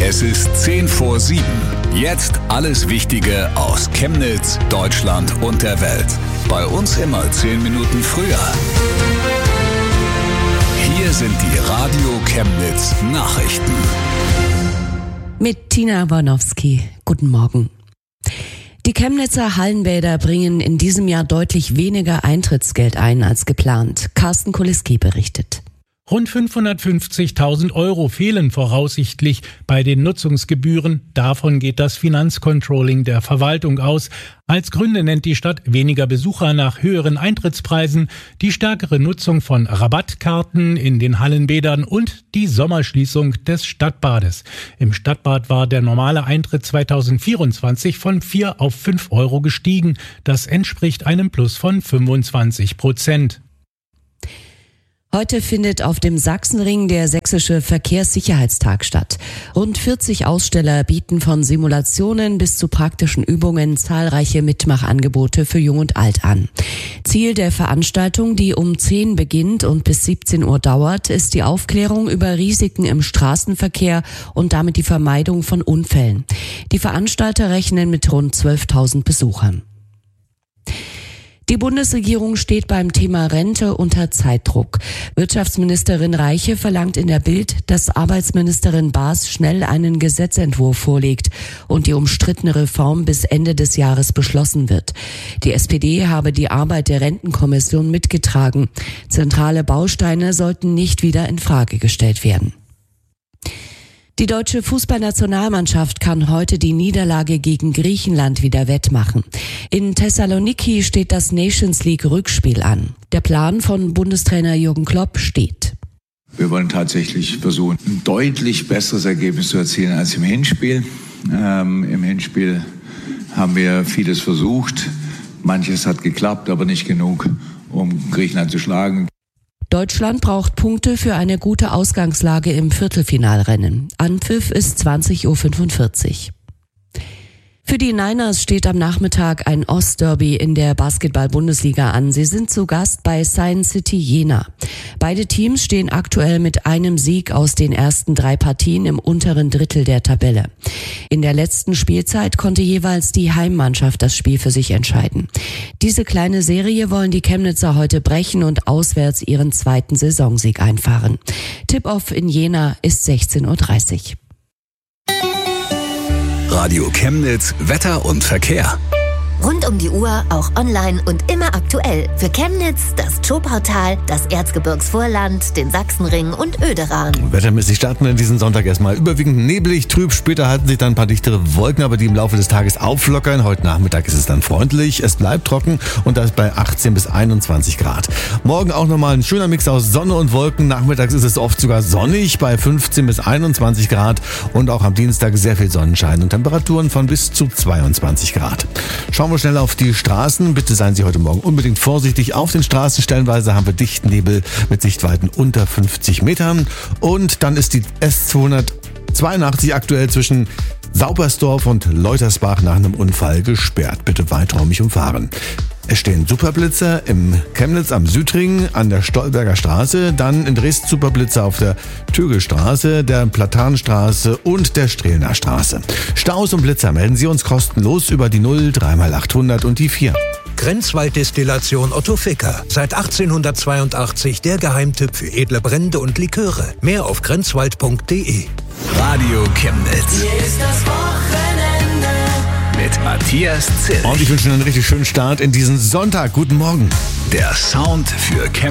Es ist 6:50. Jetzt alles Wichtige aus Chemnitz, Deutschland und der Welt. Bei uns immer 10 Minuten früher. Hier sind die Radio Chemnitz Nachrichten. Mit Tina Warnowski. Guten Morgen. Die Chemnitzer Hallenbäder bringen in diesem Jahr deutlich weniger Eintrittsgeld ein als geplant. Carsten Kuliski berichtet. Rund 550.000 € fehlen voraussichtlich bei den Nutzungsgebühren. Davon geht das Finanzcontrolling der Verwaltung aus. Als Gründe nennt die Stadt weniger Besucher nach höheren Eintrittspreisen, die stärkere Nutzung von Rabattkarten in den Hallenbädern und die Sommerschließung des Stadtbades. Im Stadtbad war der normale Eintritt 2024 von 4 auf 5 € gestiegen. Das entspricht einem Plus von 25%. Heute findet auf dem Sachsenring der Sächsische Verkehrssicherheitstag statt. Rund 40 Aussteller bieten von Simulationen bis zu praktischen Übungen zahlreiche Mitmachangebote für Jung und Alt an. Ziel der Veranstaltung, die um 10 beginnt und bis 17 Uhr dauert, ist die Aufklärung über Risiken im Straßenverkehr und damit die Vermeidung von Unfällen. Die Veranstalter rechnen mit rund 12.000 Besuchern. Die Bundesregierung steht beim Thema Rente unter Zeitdruck. Wirtschaftsministerin Reiche verlangt in der Bild, dass Arbeitsministerin Baas schnell einen Gesetzentwurf vorlegt und die umstrittene Reform bis Ende des Jahres beschlossen wird. Die SPD habe die Arbeit der Rentenkommission mitgetragen. Zentrale Bausteine sollten nicht wieder in Frage gestellt werden. Die deutsche Fußballnationalmannschaft kann heute die Niederlage gegen Griechenland wieder wettmachen. In Thessaloniki steht das Nations League Rückspiel an. Der Plan von Bundestrainer Jürgen Klopp steht. Wir wollen tatsächlich versuchen, ein deutlich besseres Ergebnis zu erzielen als im Hinspiel. Im Hinspiel haben wir vieles versucht. Manches hat geklappt, aber nicht genug, um Griechenland zu schlagen. Deutschland braucht Punkte für eine gute Ausgangslage im Viertelfinalrennen. Anpfiff ist 20:45 Uhr. Für die Niners steht am Nachmittag ein Ostderby in der Basketball-Bundesliga an. Sie sind zu Gast bei Science City Jena. Beide Teams stehen aktuell mit einem Sieg aus den ersten 3 Partien im unteren Drittel der Tabelle. In der letzten Spielzeit konnte jeweils die Heimmannschaft das Spiel für sich entscheiden. Diese kleine Serie wollen die Chemnitzer heute brechen und auswärts ihren 2. Saisonsieg einfahren. Tip-Off in Jena ist 16:30 Uhr. Radio Chemnitz, Wetter und Verkehr. Rund um die Uhr, auch online und immer aktuell. Für Chemnitz, das Tschow-Portal, das Erzgebirgsvorland, den Sachsenring und Oederan. Wettermäßig starten wir diesen Sonntag erstmal überwiegend neblig, trüb. Später halten sich dann ein paar dichtere Wolken, aber die im Laufe des Tages auflockern. Heute Nachmittag ist es dann freundlich, es bleibt trocken und das bei 18 bis 21 Grad. Morgen auch nochmal ein schöner Mix aus Sonne und Wolken. Nachmittags ist es oft sogar sonnig bei 15 bis 21 Grad und auch am Dienstag sehr viel Sonnenschein und Temperaturen von bis zu 22 Grad. Schauen wir schnell auf die Straßen. Bitte seien Sie heute Morgen unbedingt vorsichtig. Auf den Straßen stellenweise haben wir dichten Nebel mit Sichtweiten unter 50 Metern. Und dann ist die S282 aktuell zwischen Saubersdorf und Leutersbach nach einem Unfall gesperrt. Bitte weiträumig umfahren. Es stehen Superblitzer im Chemnitz am Südring an der Stolberger Straße, dann in Dresden Superblitzer auf der Tögelstraße, der Platanstraße und der Strehlner Straße. Staus und Blitzer melden Sie uns kostenlos über die 0 3x800 und die 4. Grenzwalddestillation Otto Ficker. Seit 1882 der Geheimtipp für edle Brände und Liköre. Mehr auf grenzwald.de. Radio Chemnitz. Hier ist das Wochenende mit Matthias Zill. Und ich wünsche Ihnen einen richtig schönen Start in diesen Sonntag. Guten Morgen. Der Sound für Chemnitz.